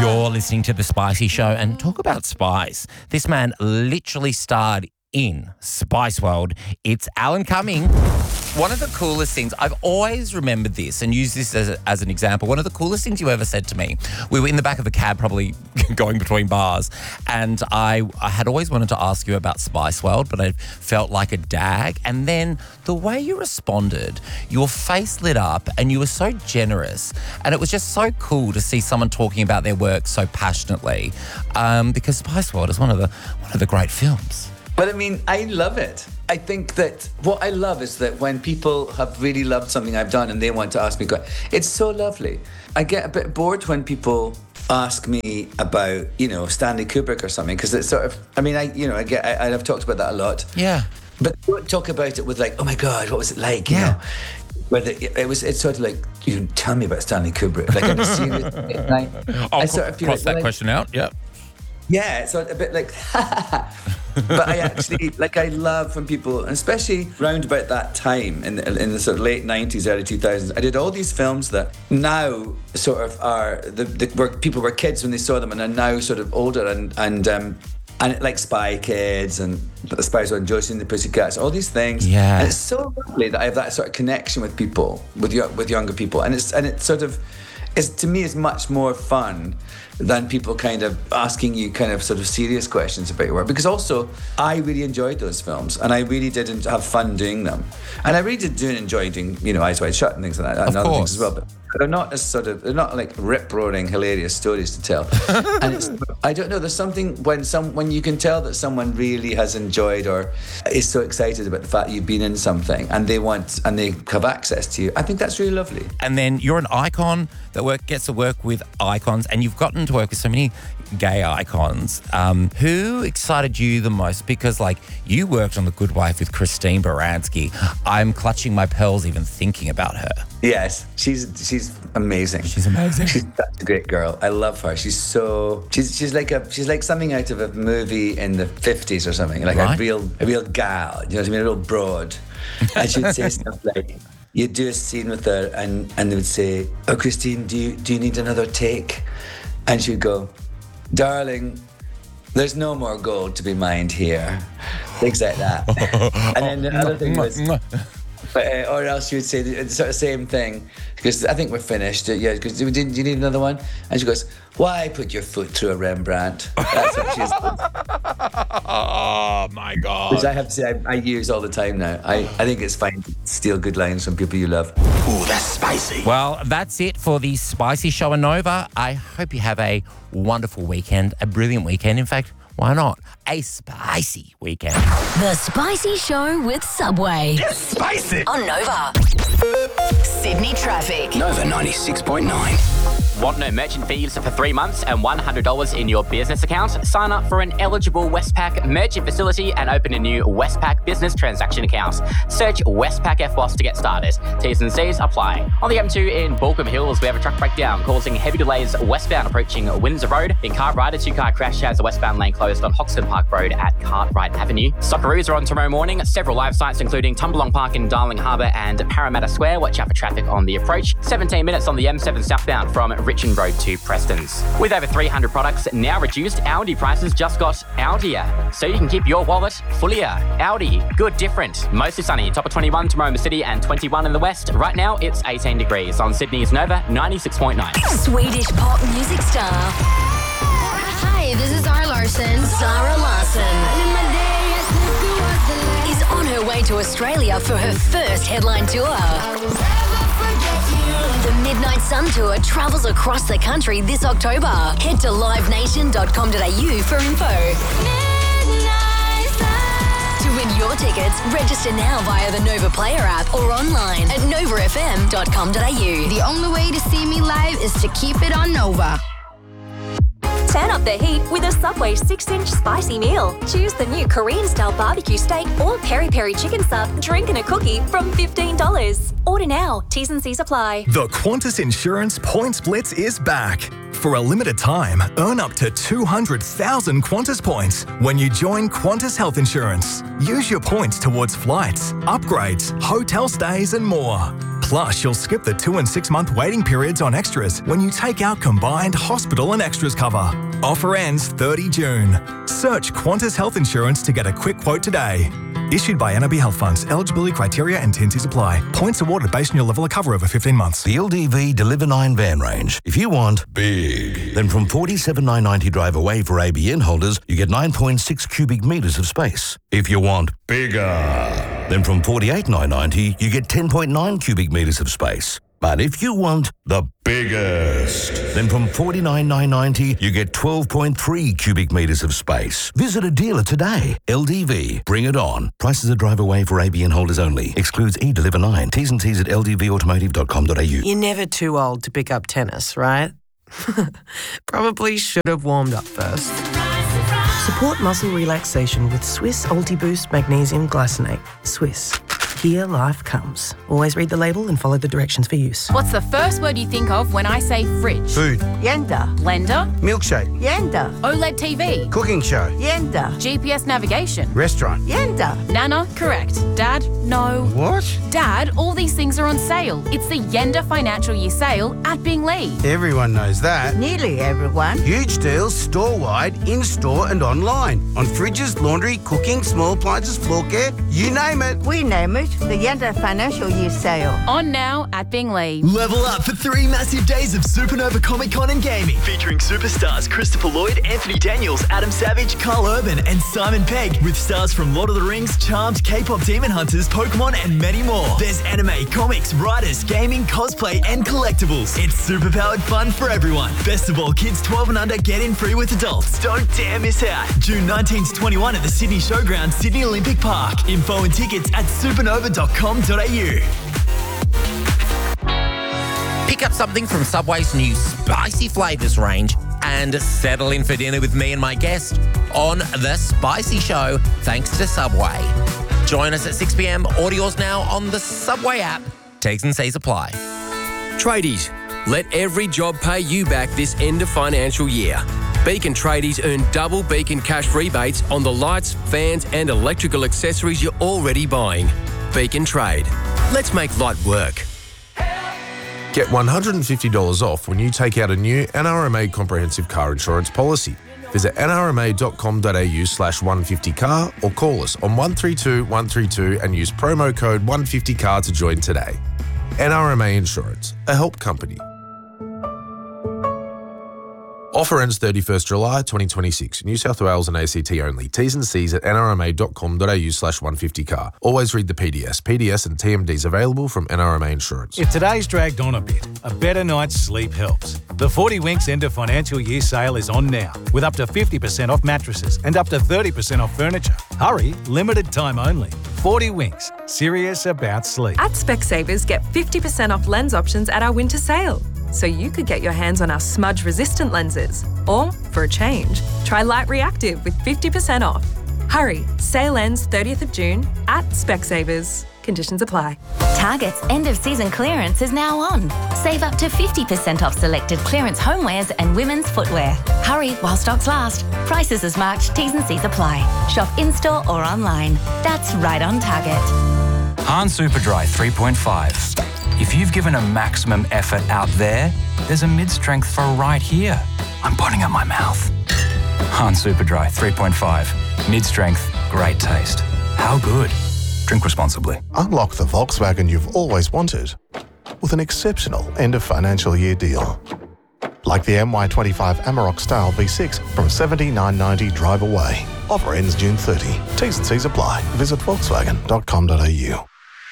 You're listening to The Spicy Show, and talk about spice. This man literally starred in Spice World. It's Alan Cumming. One of the coolest things, I've always remembered this and used this as an example. One of the coolest things you ever said to me, we were in the back of a cab probably going between bars, and I had always wanted to ask you about Spice World, but I felt like a dag. And then the way you responded, your face lit up and you were so generous. And it was just so cool to see someone talking about their work so passionately, because Spice World is one of the great films. But I mean, I love it. I think that what I love is that when people have really loved something I've done and they want to ask me, it's so lovely. I get a bit bored when people ask me about, Stanley Kubrick or something, because it's sort of, I've talked about that a lot. Yeah. But don't talk about it with like, oh my God, what was it like? You know? Whether it's sort of like, you tell me about Stanley Kubrick. Like, I'm serious. I'll cross that question out. Yeah. Yeah, so a bit like, but I actually, I love when people, and especially round about that time in the sort of late 90s, early 2000s, I did all these films that now sort of are, where people were kids when they saw them and are now sort of older and like Spy Kids and The Spice World and Josie and the Pussycats, all these things. Yeah. And it's so lovely that I have that sort of connection with people, with younger people. And it's sort of, to me, it's much more fun than people kind of asking you kind of sort of serious questions about your work. Because also, I really enjoyed those films and I really did have fun doing them. And I really did enjoy doing, Eyes Wide Shut and things like that, and other things as well. But they're not they're not like rip-roaring, hilarious stories to tell. And I don't know, there's something when you can tell that someone really has enjoyed or is so excited about the fact that you've been in something and they have access to you. I think that's really lovely. And then you're an icon that gets to work with icons, and you've gotten to work with so many gay icons. Who excited you the most? Because you worked on The Good Wife with Christine Baranski. I'm clutching my pearls even thinking about her. Yes, she's amazing. She's amazing. She's such a great girl. I love her. She's like something out of a movie in the 50s or something. Like a real gal. You know what I mean? A real broad. And she'd say stuff like, you'd do a scene with her and they would say, "Oh, Christine, do you need another take?" And she'd go, "Darling, there's no more gold to be mined here." Things like that. And then the other thing was, or else she would say the sort of same thing, because I think we're finished. Yeah, because do you need another one? And she goes, "Why put your foot through a Rembrandt?" That's what she says. Oh my God. Which I have to say I use all the time now. I think it's fine to steal good lines from people you love. Ooh, that's spicy. Well, that's it for the Spicy Show and Nova. I hope you have a wonderful weekend, a brilliant weekend. In fact, why not? A spicy weekend. The Spicy Show with Subway. Yes, spicy. On Nova. Sydney traffic. Nova 96.9. Want no merchant fees for 3 months and $100 in your business account? Sign up for an eligible Westpac merchant facility and open a new Westpac business transaction account. Search Westpac FBOSS to get started. T's and C's apply. On the M2 in Baulkham Hills, we have a truck breakdown causing heavy delays westbound approaching Windsor Road. In Cartwright, a 2-car crash has a westbound lane closed on Hoxton Park Road at Cartwright Avenue. Socceroos are on tomorrow morning. Several live sites including Tumbalong Park in Darling Harbour and Parramatta Square. Watch out for traffic on the approach. 17 minutes on the M7 southbound from Richmond Road to Prestons. With over 300 products now reduced, Audi prices just got Audier, so you can keep your wallet fullier. Audi, good different. Mostly sunny, top of 21 tomorrow in the city and 21 in the west. Right now it's 18 degrees on Sydney's Nova 96.9. Swedish pop music star. Hi, this is Zara Larsson. Zara Larsson is on her way to Australia for her first headline tour. The Midnight Sun Tour travels across the country this October. Head to livenation.com.au for info. To win your tickets, register now via the Nova Player app or online at novafm.com.au. The only way to see me live is to keep it on Nova. Turn up the heat with a Subway 6-inch spicy meal. Choose the new Korean-style barbecue steak or peri-peri chicken sub, drink and a cookie from $15. Order now. T's and C's apply. The Qantas Insurance Points Blitz is back. For a limited time, earn up to 200,000 Qantas points when you join Qantas Health Insurance. Use your points towards flights, upgrades, hotel stays and more. Plus, you'll skip the 2 and 6 month waiting periods on extras when you take out combined hospital and extras cover. Offer ends 30 June. Search Qantas Health Insurance to get a quick quote today. Issued by NAB Health Funds. Eligibility criteria and T&Cs apply. Points awarded based on your level of cover over 15 months. The LDV Deliver 9 van range. If you want big, then from $47,990 drive away for ABN holders, you get 9.6 cubic metres of space. If you want bigger, then from $48,990, you get 10.9 cubic metres of space. But if you want the biggest, then from $49,990, you get 12.3 cubic metres of space. Visit a dealer today. LDV, bring it on. Prices are drive away for ABN holders only. Excludes eDeliver 9. T's and C's at ldvautomotive.com.au. You're never too old to pick up tennis, right? Probably should have warmed up first. Support muscle relaxation with Swiss Ultiboost Magnesium Glycinate. Swiss. Here life comes. Always read the label and follow the directions for use. What's the first word you think of when I say fridge? Food. Yenda. Blender. Milkshake. Yenda. OLED TV. Cooking show. Yenda. GPS navigation. Restaurant. Yenda. Nana, correct. Dad, no. What? Dad, all these things are on sale. It's the Yenda Financial Year sale at Binglee. Everyone knows that. Nearly everyone. Huge deals store-wide, in-store and online. On fridges, laundry, cooking, small appliances, floor care, you name it. We name it. The Yenda Financial Year sale. On now at Binglee. Level up for 3 massive days of Supernova Comic Con and Gaming, featuring superstars Christopher Lloyd, Anthony Daniels, Adam Savage, Carl Urban, and Simon Pegg, with stars from Lord of the Rings, Charmed, K-pop Demon Hunters, Pokemon, and many more. There's anime, comics, writers, gaming, cosplay, and collectibles. It's superpowered fun for everyone. Best of all, kids 12 and under get in free with adults. Don't dare miss out. June 19 to 21 at the Sydney Showground, Sydney Olympic Park. Info and tickets at supernova.com.au. Pick up something from Subway's new spicy flavours range and settle in for dinner with me and my guest on The Spicy Show, thanks to Subway. Join us at 6 p.m. Audio's now on the Subway app. T's and C's apply. Tradies, let every job pay you back this end of financial year. Beacon Tradies earn double Beacon cash rebates on the lights, fans and electrical accessories you're already buying. Beacon Trade. Let's make light work. Get $150 off when you take out a new NRMA comprehensive car insurance policy. Visit nrma.com.au/150car or call us on 132 132 and use promo code 150car to join today. NRMA Insurance, a help company. Offer ends 31st July 2026. New South Wales and ACT only. T's and C's at nrma.com.au/150car. Always read the PDS. PDS and TMDs available from NRMA Insurance. If today's dragged on a bit, a better night's sleep helps. The 40 Winks end of financial year sale is on now, with up to 50% off mattresses and up to 30% off furniture. Hurry, limited time only. 40 Winks, serious about sleep. At Specsavers, get 50% off lens options at our winter sale. So you could get your hands on our smudge-resistant lenses. Or, for a change, try Light Reactive with 50% off. Hurry, sale ends 30th of June at Specsavers. Conditions apply. Target's end-of-season clearance is now on. Save up to 50% off selected clearance homewares and women's footwear. Hurry while stocks last. Prices as marked, T's and C's apply. Shop in-store or online. That's right on Target. Han Superdry 3.5. If you've given a maximum effort out there, there's a mid-strength for right here. I'm putting up my mouth. Han Superdry 3.5. Mid-strength, great taste. How good? Drink responsibly. Unlock the Volkswagen you've always wanted with an exceptional end of financial year deal. Like the MY25 Amarok Style V6 from $79.90 drive away. Offer ends June 30. T's and C's apply. Visit volkswagen.com.au.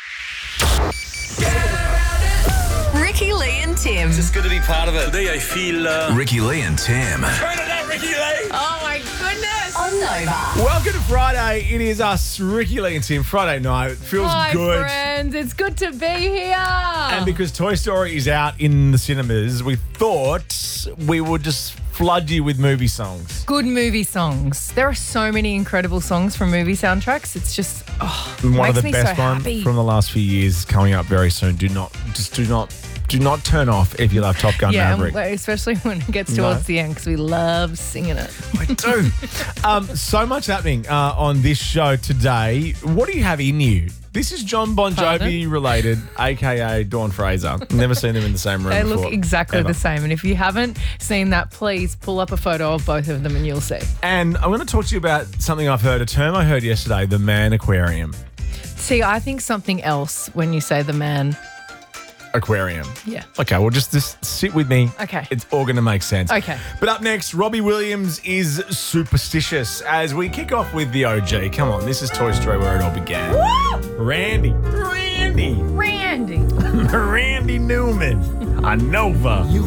Ricky Lee and Tim. It's just good to be part of it. Today I feel... Ricky Lee and Tim. Turn it up, Ricky Lee! Oh my goodness. On Nova. Welcome to Friday. It is us, Ricky Lee and Tim. Friday night. It feels good. Hi, friends. It's good to be here. And because Toy Story is out in the cinemas, we thought we would just flood you with movie songs. Good movie songs. There are so many incredible songs from movie soundtracks. It's just, One makes of the me best so ones happy. from the last few years coming up very soon. Do not do not turn off if you love Top Gun Yeah, Maverick. especially when it gets towards the end because we love singing it. I do. So much happening on this show today. What do you have in you? This is John Bon Jovi related, a.k.a. Dawn Fraser. Never seen them in the same room They before. look exactly ever. the same. And if you haven't seen that, please pull up a photo of both of them and you'll see. And I'm going to talk to you about something I've heard, a term I heard yesterday, the man aquarium. See, I think something else when you say the man. Aquarium. Yeah. Okay, well, just sit with me. Okay. It's all going to make sense. Okay. But up next, Robbie Williams is superstitious as we kick off with the OG. Come on, this is Toy Story where it all began. Woo! Randy Newman. A Nova.